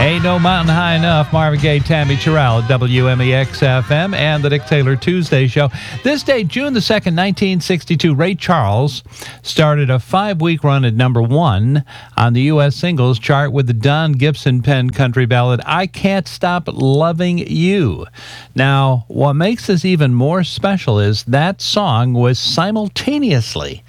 Ain't No Mountain High Enough, Marvin Gaye, Tammy Terrell, WMEX-FM, and the Dick Taylor Tuesday Show. This day, June the 2nd, 1962, Ray Charles started a 5-week run at number 1 on the U.S. singles chart with the Don Gibson-penned country ballad, I Can't Stop Loving You. Now, what makes this even more special is that song was simultaneously